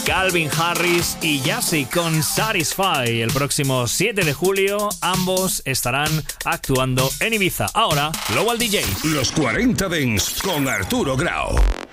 Calvin Harris y Yassi con Satisfy. El próximo 7 de julio ambos estarán actuando en Ibiza. Ahora, Global DJ. Los 40 Dance con Arturo Grau.